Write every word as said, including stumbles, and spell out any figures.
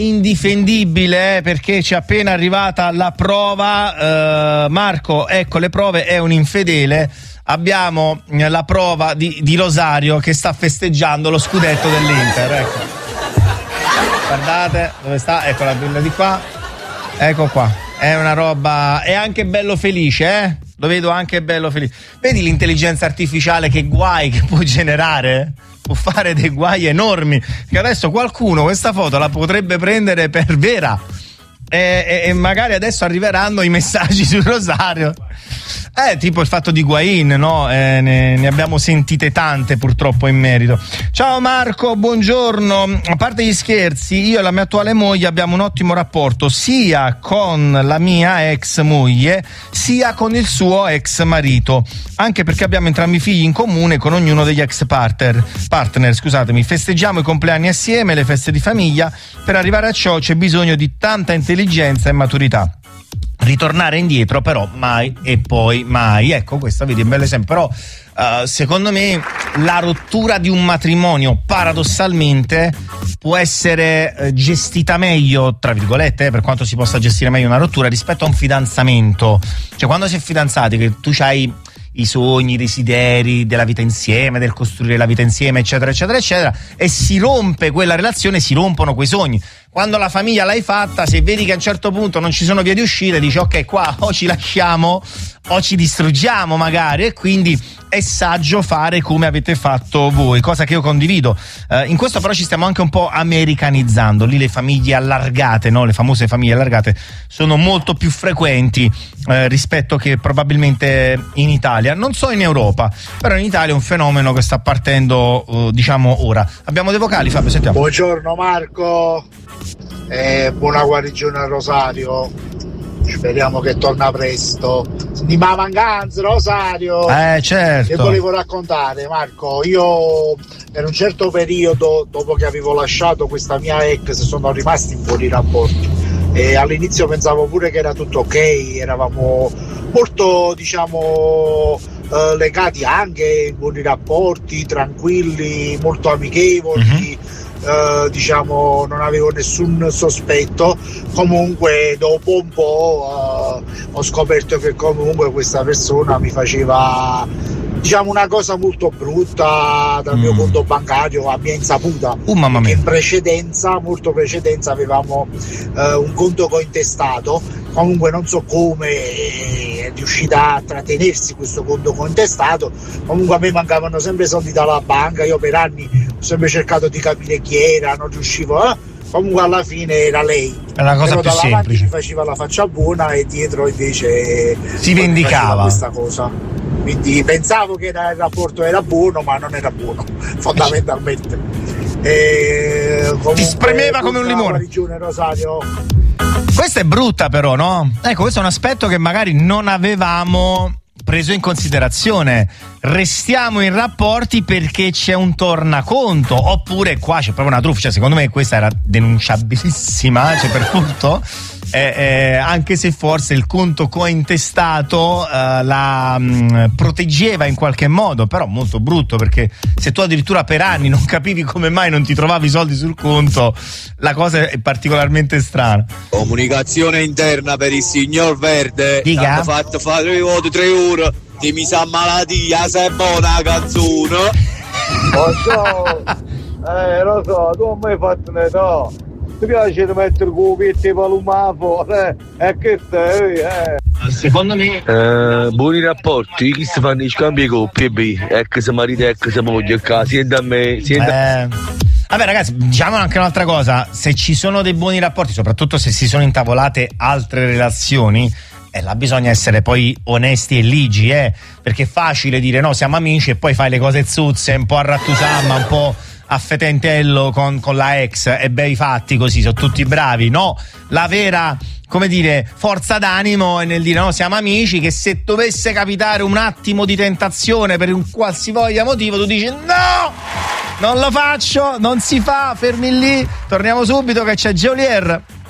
indifendibile, eh, perché ci è appena arrivata la prova. uh, Marco, ecco le prove, è un infedele. Abbiamo la prova di, di Rosario che sta festeggiando lo scudetto dell'Inter, ecco. Guardate dove sta, ecco la bella di qua, ecco qua, è una roba, è anche bello felice, eh? Lo vedo anche bello felice. Vedi l'intelligenza artificiale che guai che può generare? Può fare dei guai enormi, che adesso qualcuno questa foto la potrebbe prendere per vera e, e, e magari adesso arriveranno i messaggi su Rosario. Eh, tipo il fatto di Higuaín, no? Eh, ne, ne abbiamo sentite tante purtroppo in merito. Ciao Marco, buongiorno. A parte gli scherzi, io e la mia attuale moglie abbiamo un ottimo rapporto sia con la mia ex moglie sia con il suo ex marito, anche perché abbiamo entrambi figli in comune con ognuno degli ex partner, partner scusatemi. Festeggiamo i compleanni assieme, le feste di famiglia. Per arrivare a ciò c'è bisogno di tanta intelligenza e maturità. Ritornare indietro però mai e poi mai. Ecco, questo vedi, è un bel esempio. Però uh, secondo me la rottura di un matrimonio paradossalmente può essere uh, gestita meglio, tra virgolette, eh, per quanto si possa gestire meglio una rottura rispetto a un fidanzamento. Cioè quando si è fidanzati, che tu c'hai i sogni, i desideri della vita insieme, del costruire la vita insieme, eccetera eccetera eccetera, e si rompe quella relazione, si rompono quei sogni. Quando la famiglia l'hai fatta, se vedi che a un certo punto non ci sono vie di uscita, dici ok, qua o ci lasciamo o ci distruggiamo magari, e quindi è saggio fare come avete fatto voi, cosa che io condivido. Uh, in questo però ci stiamo anche un po' americanizzando. Lì le famiglie allargate, no? Le famose famiglie allargate sono molto più frequenti uh, rispetto che probabilmente in Italia. Non so in Europa, però in Italia è un fenomeno che sta partendo uh, diciamo ora. Abbiamo dei vocali, Fabio, sentiamo. Buongiorno Marco, eh, buona guarigione a Rosario, speriamo che torna presto. Di ma mancanza Rosario, eh certo, che volevo raccontare Marco. Io per un certo periodo, dopo che avevo lasciato questa mia ex, sono rimasti in buoni rapporti e all'inizio pensavo pure che era tutto ok, eravamo molto diciamo eh, legati anche in buoni rapporti, tranquilli, molto amichevoli. Mm-hmm. Uh, diciamo non avevo nessun sospetto. Comunque dopo un po' uh, ho scoperto che comunque questa persona mi faceva diciamo una cosa molto brutta dal mm. mio conto bancario a mia insaputa. Uh, mamma mia. In precedenza, molto precedenza, avevamo uh, un conto cointestato. Comunque non so come è riuscita a trattenersi questo conto cointestato. Comunque a me mancavano sempre soldi dalla banca, io per anni ho sempre cercato di capire chi era, non riuscivo, eh? Comunque alla fine era lei. È la cosa però più semplice. Mi faceva la faccia buona e dietro invece si vendicava questa cosa. Quindi pensavo che era, il rapporto era buono, ma non era buono fondamentalmente. E ti spremeva come un limone. Regione Rosario. Questa è brutta però, no? Ecco, questo è un aspetto che magari non avevamo preso in considerazione. Restiamo in rapporti perché c'è un tornaconto, oppure qua c'è proprio una truffa. Cioè, secondo me questa era denunciabilissima, cioè per tutto. Eh, eh, anche se forse il conto cointestato eh, la mh, proteggeva in qualche modo, però molto brutto, perché se tu addirittura per anni non capivi come mai non ti trovavi i soldi sul conto, la cosa è particolarmente strana. Comunicazione interna per il signor Verde. Dica. Hanno fatto fare voto tre ore di mi sa malattia, se è buona canzone. Lo so, eh lo so, tu non mi hai fatto un'età. Ti piace di mettere cubetti palumafo, eh? E che stai, eh? Secondo me eh, buoni rapporti, chi si fanno i scambi di coppie B, ex marito, ex moglie, sia da me, sia da... Eh... Vabbè ragazzi, diciamo anche un'altra cosa, se ci sono dei buoni rapporti, soprattutto se si sono intavolate altre relazioni, eh, là bisogna essere poi onesti e ligi, eh? Perché è facile dire no, siamo amici, e poi fai le cose zuzze, un po' a rattusamma, un po' a fetentello con, con la ex, e bei fatti così, sono tutti bravi. No, la vera, come dire, forza d'animo è nel dire no, siamo amici, che se dovesse capitare un attimo di tentazione per un qualsivoglia motivo, tu dici no, non lo faccio, non si fa, fermi lì, torniamo subito che c'è Geolier.